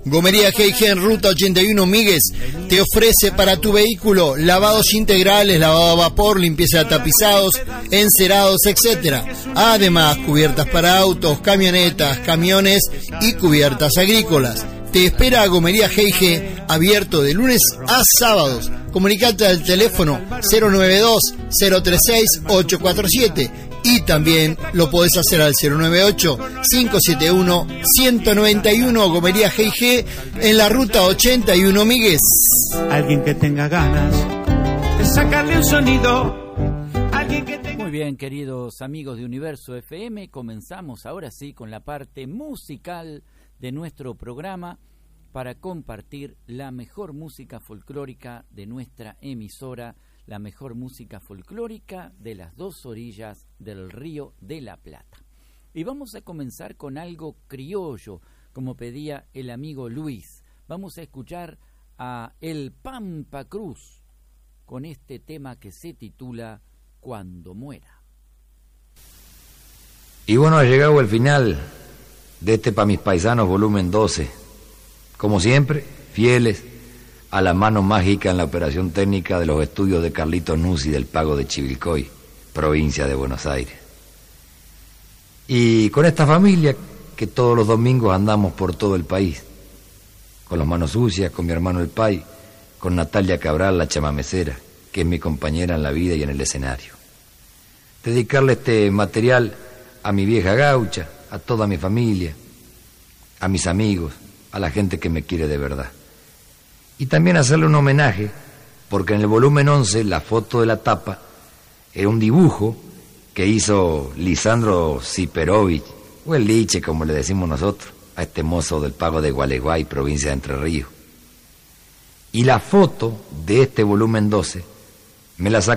Gomería G&G en Ruta 81 Míguez te ofrece para tu vehículo lavados integrales, lavado a vapor, limpieza de tapizados, encerados, etc. Además, cubiertas para autos, camionetas, camiones y cubiertas agrícolas. Te espera Gomería G&G, abierto de lunes a sábados. Comunicate al teléfono 092-036-847 y también lo podés hacer al 098-571-191. Gomería G&G en la Ruta 81 Míguez. Alguien que tenga ganas de sacarle un sonido. Muy bien, queridos amigos de Universo FM, comenzamos ahora sí con la parte musical de nuestro programa para compartir la mejor música folclórica de nuestra emisora, la mejor música folclórica de las dos orillas del Río de la Plata. Y vamos a comenzar con algo criollo, como pedía el amigo Luis. Vamos a escuchar a El Pampa Cruz con este tema que se titula Cuando muera. Y bueno, ha llegado el final de este Pa' mis paisanos volumen 12. Como siempre, fieles a la mano mágica en la operación técnica de los estudios de Carlitos Nuzzi del Pago de Chivilcoy, provincia de Buenos Aires. Y con esta familia que todos los domingos andamos por todo el país, con las manos sucias, con mi hermano el Pai, con Natalia Cabral, la chamamecera, que es mi compañera en la vida y en el escenario. Dedicarle este material a mi vieja gaucha, a toda mi familia, a mis amigos, a la gente que me quiere de verdad. Y también hacerle un homenaje, porque en el volumen 11 la foto de la tapa era un dibujo que hizo Lisandro Ziperovich, o el Liche como le decimos nosotros, a este mozo del Pago de Gualeguay, provincia de Entre Ríos. Y la foto de este volumen 12 me la sacó